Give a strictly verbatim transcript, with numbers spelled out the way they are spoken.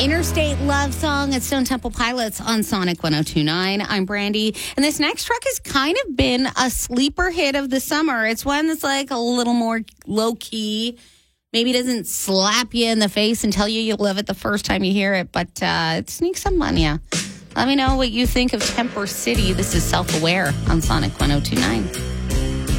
Interstate Love Song at Stone Temple Pilots on Sonic one oh two point nine. I'm Brandy. And this next track has kind of been a sleeper hit of the summer. It's one that's like a little more low-key. Maybe doesn't slap you in the face and tell you you love it the first time you hear it, but uh, it sneaks up on you. Let me know what you think of Temper City. This is Self-Aware on Sonic one oh two point nine.